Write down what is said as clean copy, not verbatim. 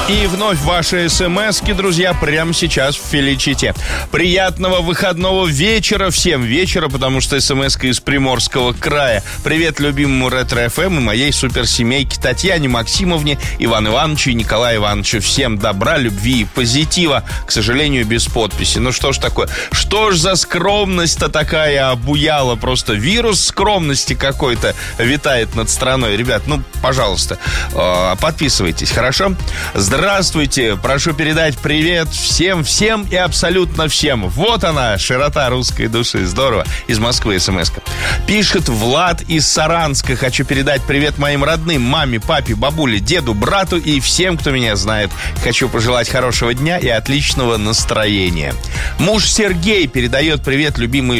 И вновь ваши смски, друзья, прямо сейчас в Феличите. Приятного выходного вечера всем. Вечера, потому что смска из Приморского края. Привет любимому Ретро-ФМ и моей суперсемейке Татьяне Максимовне, Ивану Ивановичу и Николаю Ивановичу. Всем добра, любви и позитива. К сожалению, без подписи. Ну что ж такое? Что ж за скромность-то такая обуяла? Просто вирус скромности какой-то витает над страной. Ребят, ну, пожалуйста, подписывайтесь, хорошо? Здравствуйте, прошу передать привет всем и абсолютно всем. Вот она, широта русской души. Здорово. Из Москвы смс-ка. Пишет Влад из Саранска. Хочу передать привет моим родным, маме, папе, бабуле, деду, брату и всем, кто меня знает. Хочу пожелать хорошего дня и отличного настроения. Муж Сергей передает привет любимой